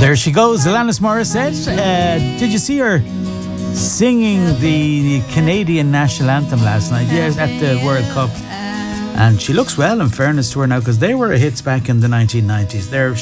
There she goes, Alanis Morissette. Did you see her singing the Canadian national anthem last night? Yes, at the World Cup. And she looks well, in fairness to her now, because they were hits back in the 1990s.